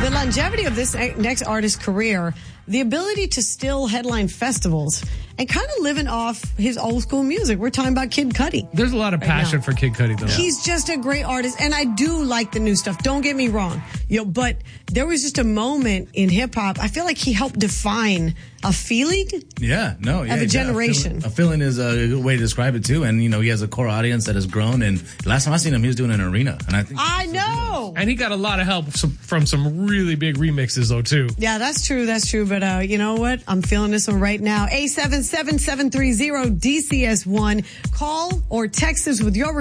The longevity of this next artist's career, the ability to still headline festivals and kind of living off his old school music. We're talking about Kid Cudi. There's a lot of passion for Kid Cudi, though. He's just a great artist, and I do like the new stuff. Don't get me wrong. But there was just a moment in hip-hop, I feel like he helped define a feeling of a generation. A feeling is a good way to describe it, too. And, he has a core audience that has grown. And last time I seen him, he was doing an arena. And I know. And he got a lot of help from some really big remixes, though, too. Yeah, that's true. But you know what? I'm feeling this one right now. 877-730-DCS1. Call or text us with your